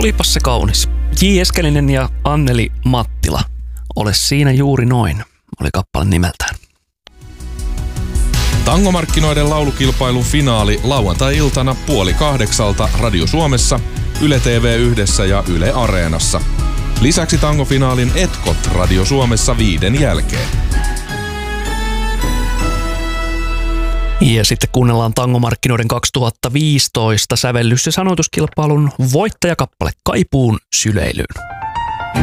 Olipas se kaunis. J. Eskelinen ja Anneli Mattila. Ole siinä juuri noin, oli kappale nimeltään. Tangomarkkinoiden laulukilpailun finaali lauantai-iltana 7:30 Radio Suomessa, Yle TV1 ja Yle Areenassa. Lisäksi tangofinaalin etkot Radio Suomessa 5 jälkeen. Ja sitten kuunnellaan tangomarkkinoiden 2015 sävellys- ja sanoituskilpailun voittajakappale Kaipuun syleilyyn.